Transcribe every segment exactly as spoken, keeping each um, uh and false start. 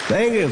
Thank you.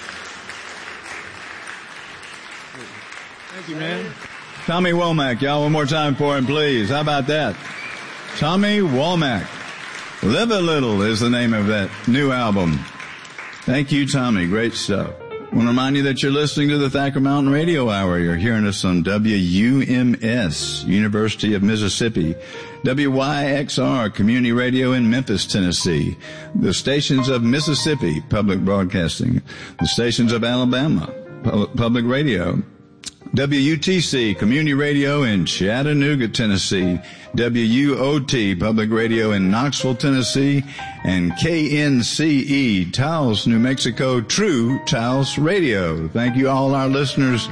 Thank you, man. Tommy Womack, y'all, one more time for him, please. How about that? Tommy Womack. Live a Little is the name of that new album. Thank you, Tommy. Great stuff. I want to remind you that you're listening to the Thacker Mountain Radio Hour. You're hearing us on W U M S, University of Mississippi, W Y X R, Community Radio in Memphis, Tennessee, the stations of Mississippi, Public Broadcasting, the stations of Alabama, Public Radio, W U T C, Community Radio in Chattanooga, Tennessee, W U O T, Public Radio in Knoxville, Tennessee, and K N C E, Taos, New Mexico, True Taos Radio. Thank you all our listeners.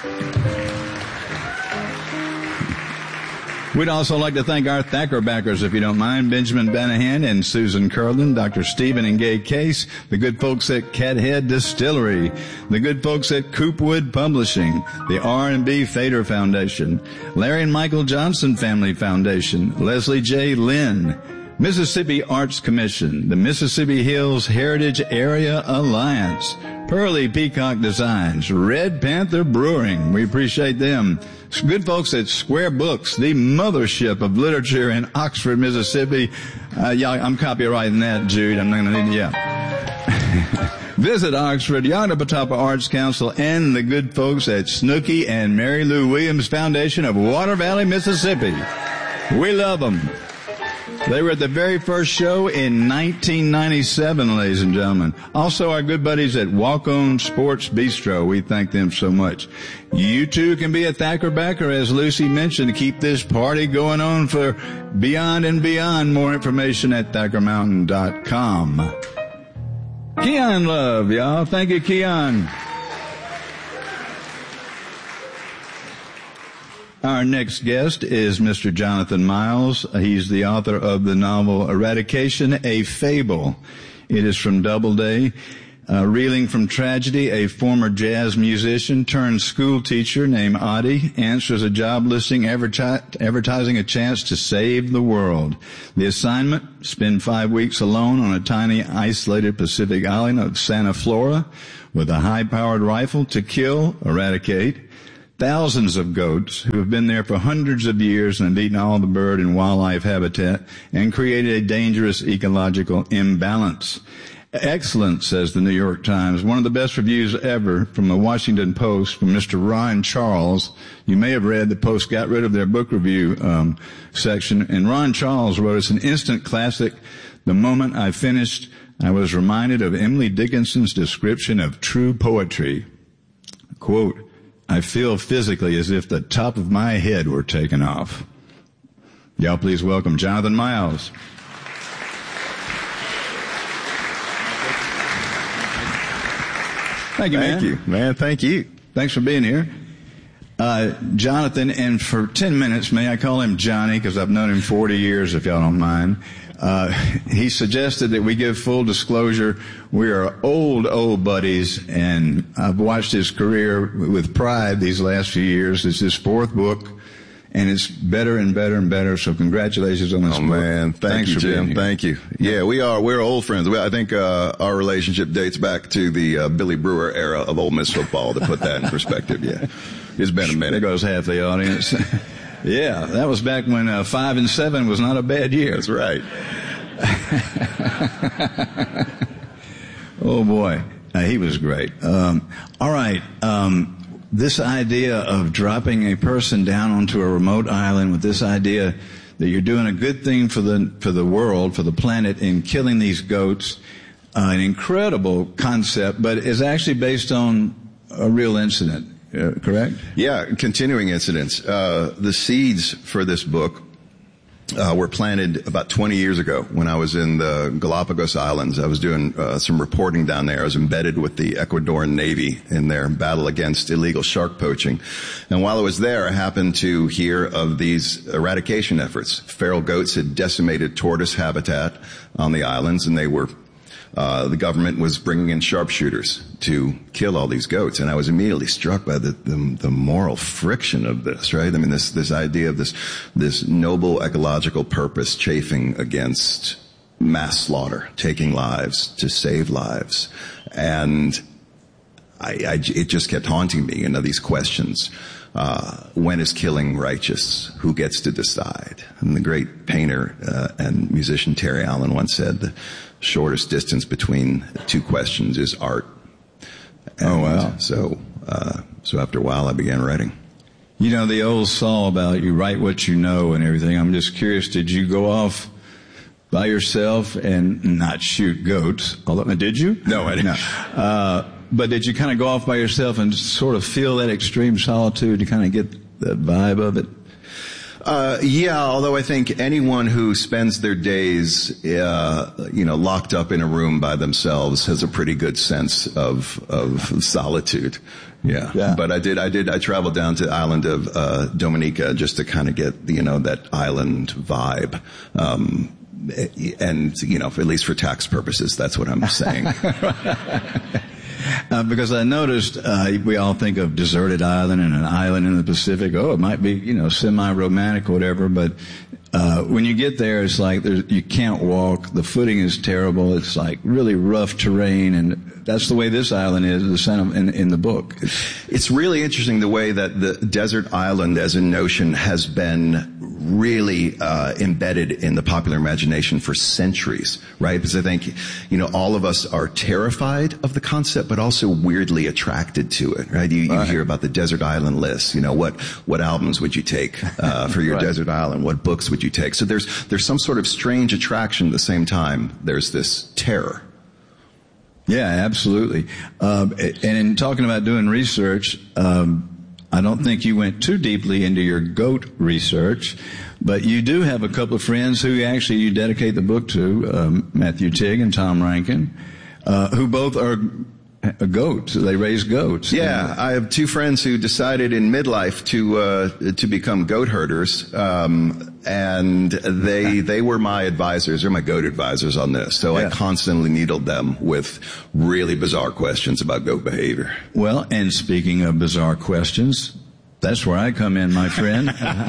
We'd also like to thank our Thacker backers, if you don't mind, Benjamin Banahan and Susan Curlin, Doctor Stephen and Gay Case, the good folks at Cathead Distillery, the good folks at Coopwood Publishing, the R and B Fader Foundation, Larry and Michael Johnson Family Foundation, Leslie J. Lynn, Mississippi Arts Commission, the Mississippi Hills Heritage Area Alliance, Pearly Peacock Designs, Red Panther Brewing. We appreciate them. Good folks at Square Books, the mothership of literature in Oxford, Mississippi. Uh, yeah, I'm copywriting that, Jude. I'm not going to need, yeah. Visit Oxford, Yonapatawpha Arts Council, and the good folks at Snooky and Mary Lou Williams Foundation of Water Valley, Mississippi. We love them. They were at the very first show in nineteen ninety-seven, ladies and gentlemen. Also, our good buddies at Walk On Sports Bistro. We thank them so much. You too can be a Thacker backer, as Lucy mentioned, to keep this party going on for beyond and beyond. More information at thacker mountain dot com. Keon Love, y'all. Thank you, Keon. Our next guest is Mister Jonathan Miles. He's the author of the novel Eradication, a Fable. It is from Doubleday. Uh, reeling from tragedy, a former jazz musician turned school teacher named Adi answers a job listing adverti- advertising a chance to save the world. The assignment, spend five weeks alone on a tiny, isolated Pacific island of Santa Flora with a high-powered rifle to kill, eradicate, thousands of goats who have been there for hundreds of years and have eaten all the bird and wildlife habitat and created a dangerous ecological imbalance. Excellent, says the New York Times. One of the best reviews ever from the Washington Post from Mister Ron Charles. You may have read the Post got rid of their book review um, section, and Ron Charles wrote, "It's an instant classic. The moment I finished, I was reminded of Emily Dickinson's description of true poetry. Quote, I feel physically as if the top of my head were taken off." Y'all please welcome Jonathan Miles. Thank you, man. Thank you, man. Thank you. Thanks for being here. Uh, Jonathan, and for ten minutes, may I call him Johnny, because I've known him forty years, if y'all don't mind. Uh, he suggested that we give full disclosure. We are old, old buddies, and I've watched his career with pride these last few years. It's his fourth book, and it's better and better and better. So congratulations on this oh, book. Oh, man. Thank Thanks you, for Jim. being here. Thank you. Yeah, we are, we're old friends. I think, uh, our relationship dates back to the, uh, Billy Brewer era of Ole Miss football, to put that in perspective. Yeah. It's been a minute. There goes half the audience. Yeah, that was back when, uh, five and seven was not a bad year. That's right. Oh boy, uh, he was great. Um, all right, um, this idea of dropping a person down onto a remote island with this idea that you're doing a good thing for the for the world, for the planet, in killing these goats, uh, an incredible concept, but is actually based on a real incident. Uh, correct? Yeah, continuing incidents. Uh, the seeds for this book Uh, were planted about twenty years ago when I was in the Galapagos Islands. I was doing uh, some reporting down there. I was embedded with the Ecuadorian Navy in their battle against illegal shark poaching. And while I was there, I happened to hear of these eradication efforts. Feral goats had decimated tortoise habitat on the islands, and they were Uh, the government was bringing in sharpshooters to kill all these goats, and I was immediately struck by the, the, the moral friction of this, right? I mean, this, this idea of this, this noble ecological purpose chafing against mass slaughter, taking lives to save lives. and I, I, it just kept haunting me, you know, these questions. Uh, when is killing righteous? Who gets to decide? And the great painter uh, and musician Terry Allen once said, the shortest distance between two questions is art. And oh, wow. So, uh, so after a while I began writing. You know, the old saw about you write what you know and everything. I'm just curious, did you go off by yourself and not shoot goats? Although, did you? No, I didn't. No. Uh, but did you kind of go off by yourself and sort of feel that extreme solitude to kind of get the vibe of it? Uh, yeah, although I think anyone who spends their days, uh, you know, locked up in a room by themselves has a pretty good sense of, of solitude. Yeah. yeah. But I did, I did, I traveled down to the island of, uh, Dominica just to kind of get, you know, that island vibe. Um, and, you know, at least for tax purposes, that's what I'm saying. Uh, because I noticed, uh, we all think of deserted island and an island in the Pacific. Oh, it might be, you know, semi-romantic or whatever, but, uh, when you get there, it's like there's, you can't walk. The footing is terrible. It's like really rough terrain, and that's the way this island is, the center in, in the book. It's really interesting the way that the desert island as a notion has been really uh, embedded in the popular imagination for centuries, right? Because I think, you know, all of us are terrified of the concept, but also weirdly attracted to it, right? You, you right. hear about the desert island list. You know, what what albums would you take uh, for your right. desert island? What books would you take? So there's there's some sort of strange attraction at the same time. There's this terror. Yeah, absolutely. Um, and in talking about doing research, um, I don't think you went too deeply into your goat research, but you do have a couple of friends who actually you dedicate the book to, um, Matthew Tigg and Tom Rankin, uh, who both are goats. They raise goats. Yeah, I have two friends who decided in midlife to uh, to become goat herders, um, and they they were my advisors. They're my goat advisors on this. So yeah. I constantly needled them with really bizarre questions about goat behavior. Well, and speaking of bizarre questions, that's where I come in, my friend.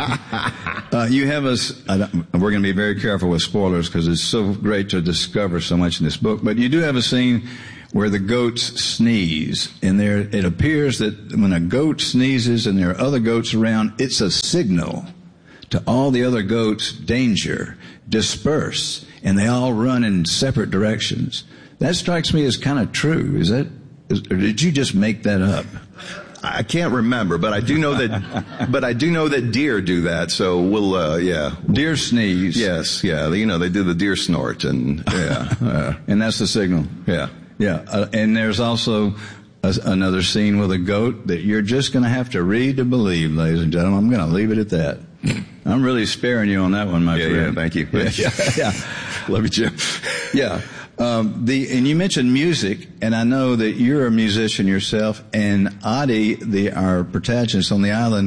uh, you have us. We're going to be very careful with spoilers because it's so great to discover so much in this book. But you do have a scene where the goats sneeze, and there it appears that when a goat sneezes and there are other goats around, it's a signal to all the other goats, danger, disperse, and they all run in separate directions. That strikes me as kind of true. Is that, is, or did you just make that up? I can't remember, but I do know that, but I do know that deer do that. So we'll, uh, yeah. Deer sneeze. Yes, yeah. You know, they do the deer snort, and yeah, uh, and that's the signal. Yeah. Yeah, uh, and there's also a, another scene with a goat that you're just going to have to read to believe, ladies and gentlemen. I'm going to leave it at that. I'm really sparing you on that one, my yeah, friend. Yeah, thank you. Yeah, yeah, yeah. Love you, Jim. Yeah. Um, the and you mentioned music, and I know that you're a musician yourself. And Adi, the our protagonist on the island,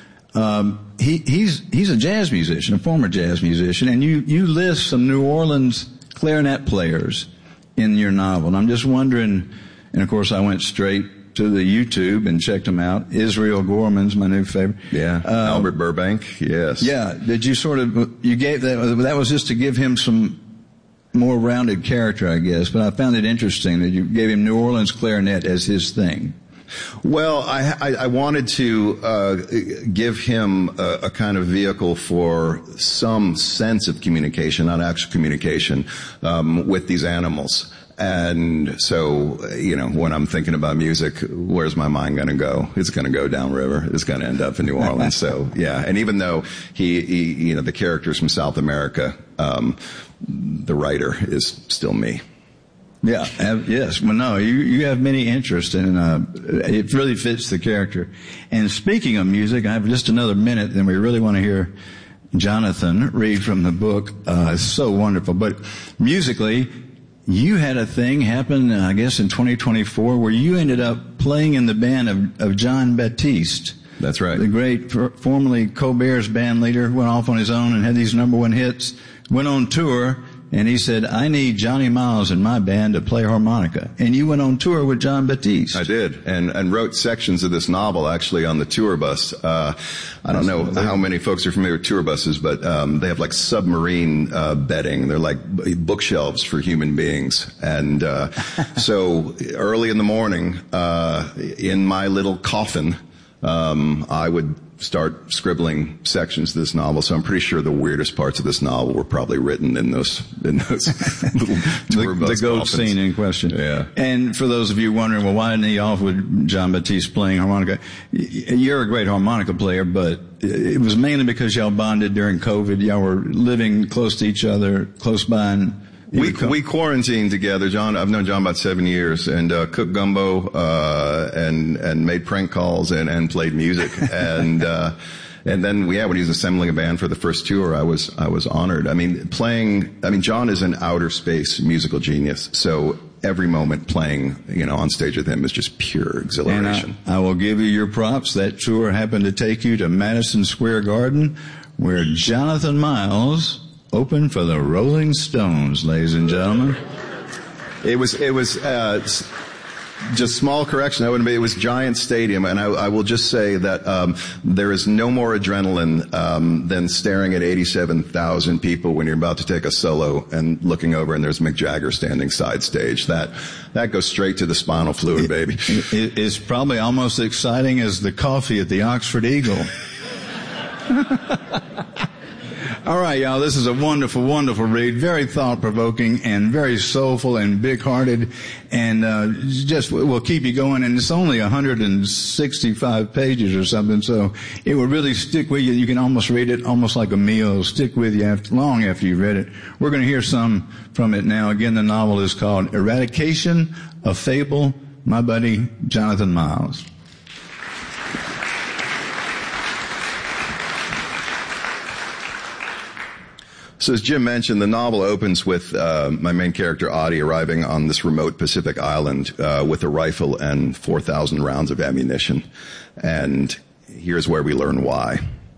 um, he he's he's a jazz musician, a former jazz musician, and you you list some New Orleans clarinet players in your novel. And I'm just wondering, and of course I went straight to the YouTube and checked them out. Israel Gorman's my new favorite. Yeah. Uh, Albert Burbank. Yes. Yeah. Did you sort of, you gave that, that was just to give him some more rounded character, I guess, but I found it interesting that you gave him New Orleans clarinet as his thing. Well, I, I, I wanted to uh, give him a, a kind of vehicle for some sense of communication, not actual communication, um, with these animals. And so, you know, when I'm thinking about music, where's my mind going to go? It's going to go downriver. It's going to end up in New Orleans. So, yeah. And even though he, he you know, the character's from South America, um, the writer is still me. Yeah, yes. Well, no, you, you have many interests, and uh, it really fits the character. And speaking of music, I have just another minute, then we really want to hear Jonathan read from the book. Uh, it's so wonderful. But musically, you had a thing happen, I guess, in twenty twenty-four where you ended up playing in the band of, of John Baptiste. That's right. The great, formerly Colbert's band leader, who went off on his own and had these number one hits, went on tour, and he said, I need Johnny Miles in my band to play harmonica. And you went on tour with Jon Batiste. I did, and, and wrote sections of this novel actually on the tour bus. Uh, I don't know how many folks are familiar with tour buses, but um, they have like submarine uh, bedding. They're like bookshelves for human beings. And uh, so early in the morning, uh, in my little coffin, um, I would start scribbling sections of this novel. So I'm pretty sure the weirdest parts of this novel were probably written in those in those little tour the, bus the goat coffins. scene in question. Yeah. And for those of you wondering, well, why didn't he off with Jon Batiste playing harmonica? You're a great harmonica player, but it was mainly because y'all bonded during COVID. Y'all were living close to each other, close by, and We we quarantined together. John, I've known John about seven years, and uh, cooked gumbo, uh, and and made prank calls and and played music, and uh, and then yeah, when he was assembling a band for the first tour, I was I was honored. I mean, playing. I mean, John is an outer space musical genius, so every moment playing, you know, on stage with him is just pure exhilaration. And I, I will give you your props. That tour happened to take you to Madison Square Garden, where Jonathan Miles open for the Rolling Stones, ladies and gentlemen. It was, it was, uh, just small correction. I wouldn't be, it was Giant Stadium, and I, I will just say that, um, there is no more adrenaline, um, than staring at eighty-seven thousand people when you're about to take a solo and looking over and there's Mick Jagger standing side stage. That, that goes straight to the spinal fluid, baby. It, it, it's probably almost as exciting as the coffee at the Oxford Eagle. All right, y'all, this is a wonderful, wonderful read, very thought-provoking and very soulful and big-hearted, and uh just will keep you going. And it's only one hundred sixty-five pages or something, so it will really stick with you. You can almost read it almost like a meal. It'll stick with you after, long after you've read it. We're going to hear some from it now. Again, the novel is called Eradication, a Fable, my buddy Jonathan Miles. So as Jim mentioned, the novel opens with uh, my main character, Audie, arriving on this remote Pacific island uh, with a rifle and four thousand rounds of ammunition. And here's where we learn why.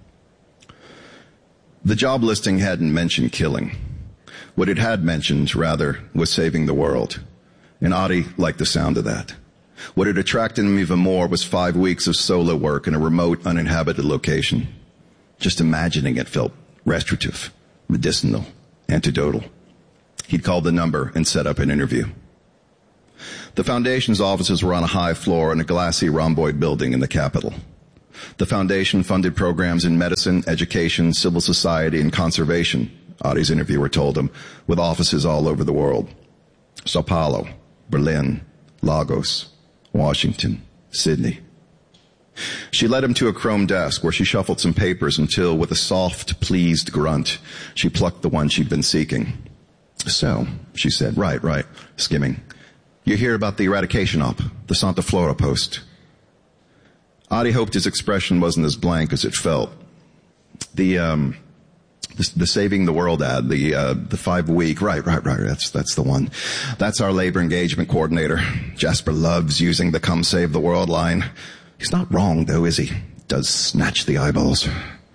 The job listing hadn't mentioned killing. What it had mentioned, rather, was saving the world. And Audie liked the sound of that. What had attracted him even more was five weeks of solo work in a remote, uninhabited location. Just imagining it felt restorative, medicinal, antidotal. He'd called the number and set up an interview. The Foundation's offices were on a high floor in a glassy rhomboid building in the capital. The Foundation funded programs in medicine, education, civil society, and conservation, Audie's interviewer told him, with offices all over the world. Sao Paulo, Berlin, Lagos, Washington, Sydney. She led him to a chrome desk where she shuffled some papers until, with a soft, pleased grunt, she plucked the one she'd been seeking. So, she said, right, right, skimming. You hear about the eradication op, the Santa Flora post. Audie hoped his expression wasn't as blank as it felt. The, um, the, the Saving the World ad, the, uh, the five week, right, right, right, that's, that's the one. That's our labor engagement coordinator. Jasper loves using the come save the world line. He's not wrong, though, is he? Does snatch the eyeballs.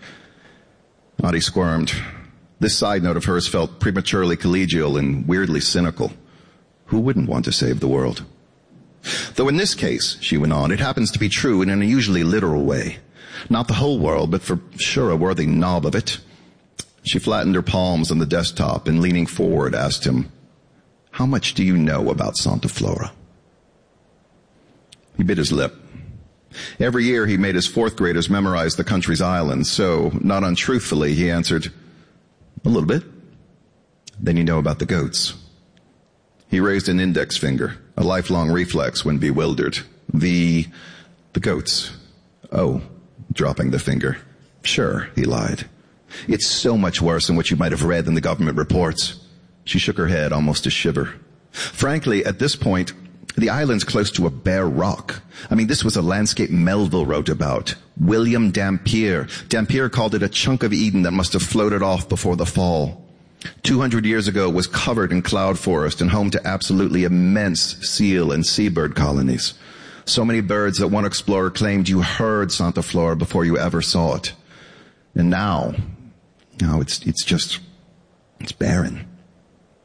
Audie squirmed. This side note of hers felt prematurely collegial and weirdly cynical. Who wouldn't want to save the world? Though in this case, she went on, it happens to be true in an unusually literal way. Not the whole world, but for sure a worthy knob of it. She flattened her palms on the desktop and, leaning forward, asked him, how much do you know about Santa Flora? He bit his lip. Every year he made his fourth graders memorize the country's islands, so, not untruthfully, he answered, a little bit. Then you know about the goats. He raised an index finger, a lifelong reflex when bewildered. The, the goats. Oh, dropping the finger. Sure, he lied. It's so much worse than what you might have read in the government reports. She shook her head, almost a shiver. Frankly, at this point, the island's close to a bare rock. I mean, this was a landscape Melville wrote about. William Dampier. Dampier called it a chunk of Eden that must have floated off before the fall. Two hundred years ago, it was covered in cloud forest and home to absolutely immense seal and seabird colonies. So many birds that one explorer claimed you heard Santa Flora before you ever saw it. And now, now it's, it's just, it's barren.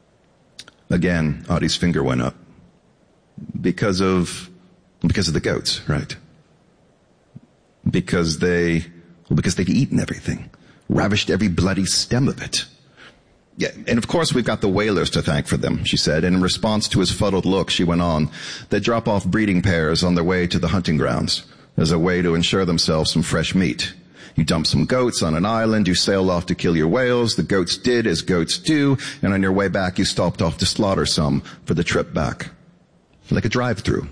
Again, Audie's finger went up. Because of, because of the goats, right? Because they, well, because they've eaten everything, ravished every bloody stem of it. Yeah, and of course we've got the whalers to thank for them, she said, and in response to his fuddled look, she went on, they drop off breeding pairs on their way to the hunting grounds as a way to ensure themselves some fresh meat. You dump some goats on an island, you sail off to kill your whales, the goats did as goats do, and on your way back you stopped off to slaughter some for the trip back. Like a drive-through.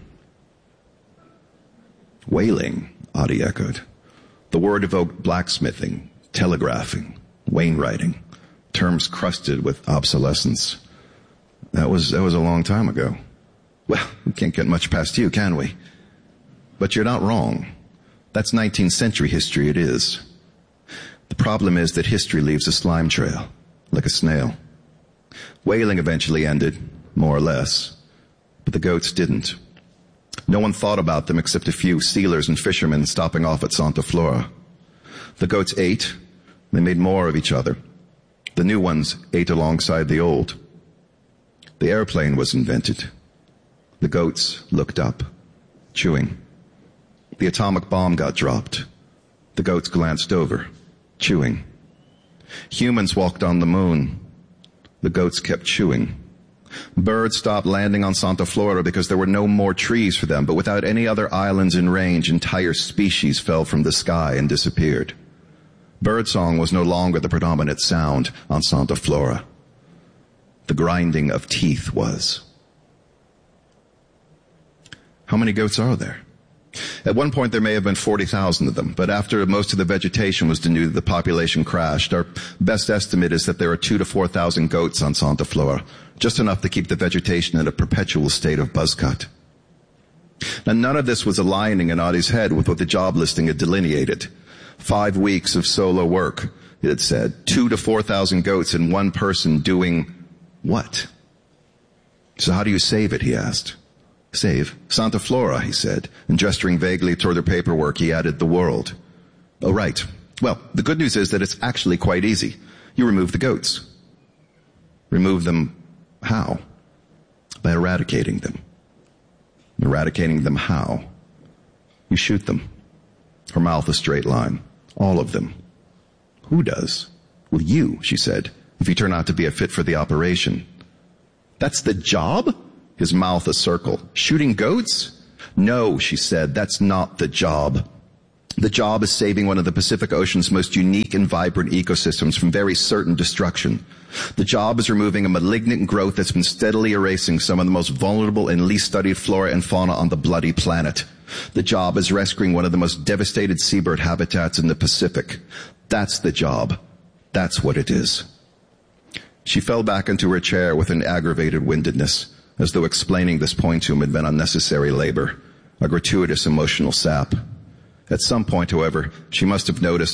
Whaling, Audie echoed. The word evoked blacksmithing, telegraphing, wainwriting. Terms crusted with obsolescence. That was, that was a long time ago. Well, we can't get much past you, can we? But you're not wrong. That's nineteenth century history, it is. The problem is that history leaves a slime trail, like a snail. Whaling eventually ended, more or less. But the goats didn't. No one thought about them except a few sealers and fishermen stopping off at Santa Flora. The goats ate. They made more of each other. The new ones ate alongside the old. The airplane was invented. The goats looked up, chewing. The atomic bomb got dropped. The goats glanced over, chewing. Humans walked on the moon. The goats kept chewing. Birds stopped landing on Santa Flora because there were no more trees for them, but without any other islands in range, entire species fell from the sky and disappeared. Birdsong was no longer the predominant sound on Santa Flora. The grinding of teeth was. How many goats are there? At one point there may have been forty thousand of them, but after most of the vegetation was denuded, the population crashed. Our best estimate is that there are two to four thousand goats on Santa Flora, just enough to keep the vegetation in a perpetual state of buzzcut. Now none of this was aligning in Audie's head with what the job listing had delineated. Five weeks of solo work, it had said. Two to four thousand goats and one person doing what? So how do you save it, he asked. Save? Santa Flora, he said, and gesturing vaguely toward the paperwork, he added the world. Oh, right. Well, the good news is that it's actually quite easy. You remove the goats. Remove them how? By eradicating them. Eradicating them how? You shoot them. Her mouth a straight line. All of them. Who does? Well, you, she said, if you turn out to be a fit for the operation. That's the job? His mouth a circle. Shooting goats? No, she said, that's not the job. The job is saving one of the Pacific Ocean's most unique and vibrant ecosystems from very certain destruction. The job is removing a malignant growth that's been steadily erasing some of the most vulnerable and least studied flora and fauna on the bloody planet. The job is rescuing one of the most devastated seabird habitats in the Pacific. That's the job. That's what it is. She fell back into her chair with an aggravated windedness, as though explaining this point to him had been unnecessary labor, a gratuitous emotional sap. At some point, however, she must have noticed